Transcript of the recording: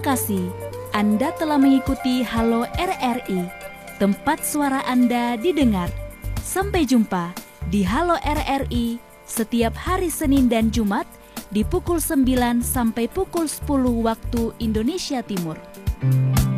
kasih Anda telah mengikuti Halo RRI, tempat suara Anda didengar. Sampai jumpa di Halo RRI setiap hari Senin dan Jumat di pukul 9 sampai pukul 10 waktu Indonesia Timur.